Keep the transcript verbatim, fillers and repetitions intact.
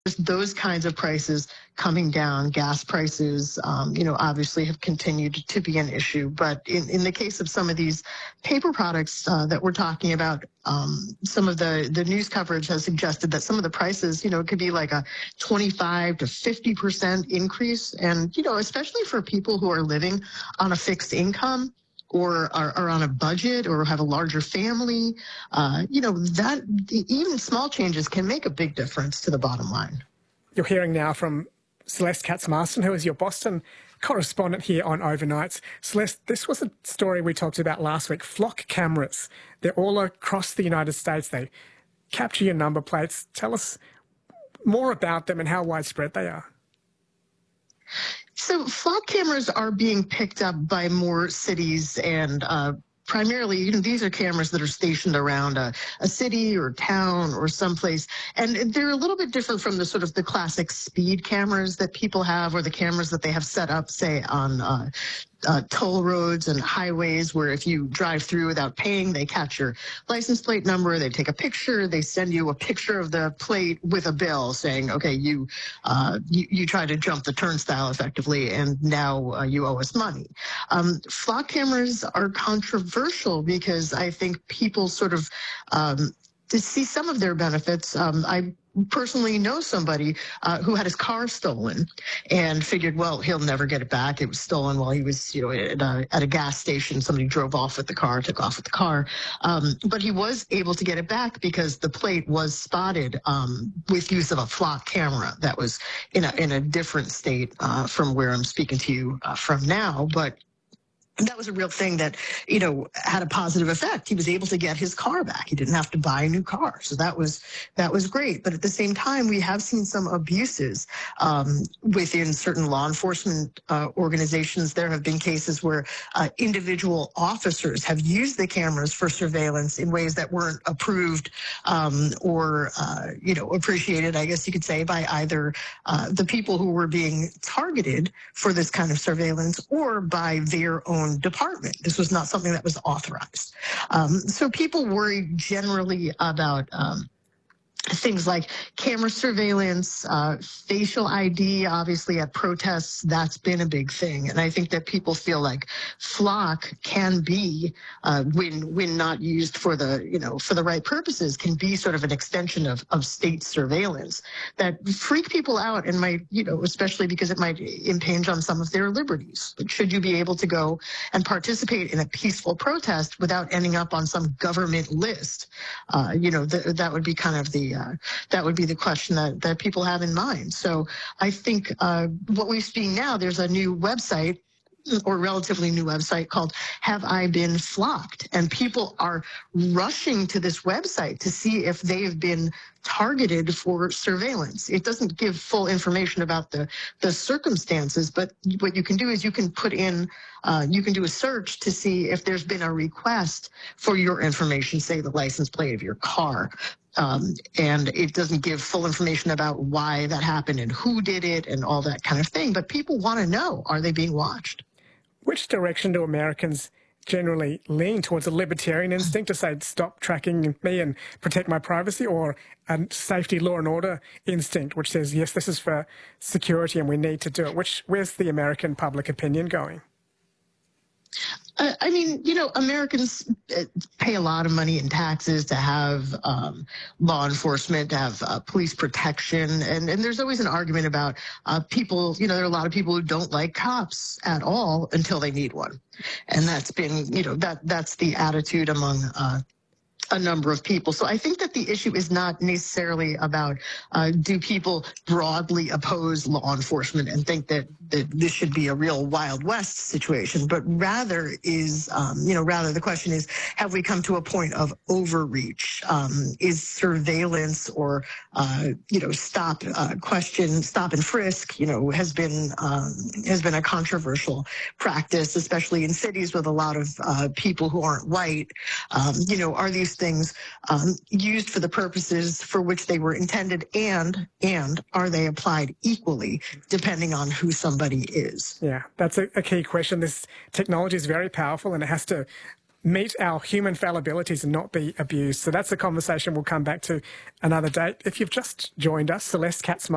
those kinds of prices coming down. Gas prices, um, you know, obviously have continued to be an issue. But in, in the case of some of these paper products uh, that we're talking about, um, some of the, the news coverage has suggested that some of the prices, you know, it could be like a twenty-five to fifty percent increase. And, you know, especially for people who are living on a fixed income, or are, are on a budget, or have a larger family, uh, you know, that even small changes can make a big difference to the bottom line. You're hearing now from Celeste Katz-Marston, who is your Boston correspondent here on Overnights. Celeste, this was a story we talked about last week. Flock cameras, they're all across the United States. They capture your number plates. Tell us more about them and how widespread they are. So flock cameras are being picked up by more cities, and uh, primarily, you know, these are cameras that are stationed around a, a city or town or someplace. And they're a little bit different from the sort of the classic speed cameras that people have, or the cameras that they have set up, say, on uh, uh, toll roads and highways, where if you drive through without paying, they catch your license plate number, they take a picture, they send you a picture of the plate with a bill saying, okay, you uh, you, you tried to jump the turnstile effectively, and now uh, you owe us money. Um, flock cameras are controversial because I think people sort of um, to see some of their benefits. Um, I personally know somebody uh, who had his car stolen and figured, well, he'll never get it back. It was stolen while he was, you know, at a, at a gas station. Somebody drove off with the car, took off with the car. Um, but he was able to get it back because the plate was spotted um, with use of a flock camera that was in a, in a different state uh, from where I'm speaking to you uh, from now. But that was a real thing that, you know, had a positive effect. He was able to get his car back. He didn't have to buy a new car. So that was that was great. But at the same time, we have seen some abuses um, within certain law enforcement uh, organizations. There have been cases where uh, individual officers have used the cameras for surveillance in ways that weren't approved um, or, uh, you know, appreciated, I guess you could say, by either uh, the people who were being targeted for this kind of surveillance or by their own department. This was not something that was authorized. Um, so people worry generally about um, things like camera surveillance, uh, facial I D, obviously at protests, that's been a big thing. And I think that people feel like flock can be, uh, when when not used for the, you know, for the right purposes, can be sort of an extension of, of state surveillance that freak people out and might, you know, especially because it might impinge on some of their liberties. But should you be able to go and participate in a peaceful protest without ending up on some government list? Uh, you know, th that would be kind of the Uh, that would be the question that, that people have in mind. So I think uh, what we've seen now, there's a new website, or relatively new website, called Have I Been Flocked? And people are rushing to this website to see if they've been targeted for surveillance. It doesn't give full information about the, the circumstances, but what you can do is you can put in, uh, you can do a search to see if there's been a request for your information, say the license plate of your car. Um, and it doesn't give full information about why that happened and who did it and all that kind of thing. But people want to know, are they being watched? Which direction do Americans generally lean towards? A libertarian instinct to say, stop tracking me and protect my privacy, or a safety, law and order instinct, which says, yes, this is for security and we need to do it? Which, where's the American public opinion going? I mean, you know, Americans pay a lot of money in taxes to have um, law enforcement, to have uh, police protection. And, and there's always an argument about uh, people, you know, there are a lot of people who don't like cops at all until they need one. And that's been, you know, that that's the attitude among uh, a number of people. So I think that the issue is not necessarily about uh, do people broadly oppose law enforcement and think that, that this should be a real Wild West situation, but rather is, um, you know, rather the question is, have we come to a point of overreach? Um, is surveillance or, uh, you know, stop, uh, question, stop and frisk, you know, has been, um, has been a controversial practice, especially in cities with a lot of uh, people who aren't white. Um, you know, are these things um, used for the purposes for which they were intended, and and are they applied equally depending on who somebody is? Yeah, that's a, a key question. This technology is very powerful and it has to meet our human fallibilities and not be abused. So that's a conversation we'll come back to another date. If you've just joined us, Celeste Katz